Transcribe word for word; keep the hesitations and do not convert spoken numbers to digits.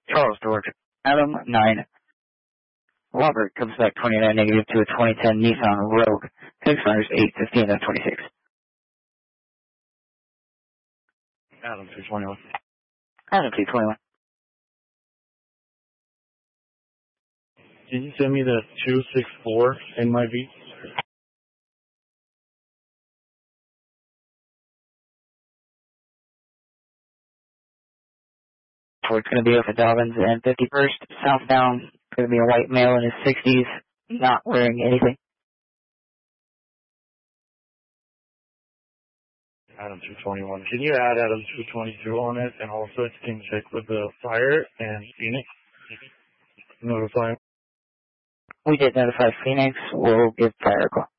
Charles George, Adam nine. Robert comes back twenty-nine negative to a twenty ten Nissan Rogue. Expires eight fifteen of twenty-six. Adam two twenty-one. Adam two twenty-one. Can you send me the two six four in my V? So it's going to be over Dobbins and fifty-first, southbound. Going to be a white male in his sixties, not wearing anything. Adam two twenty-one. Can you add Adam two twenty-two on it? And also it's can check with the fire and Phoenix. Notify. We did notify Phoenix. We'll give fire a call.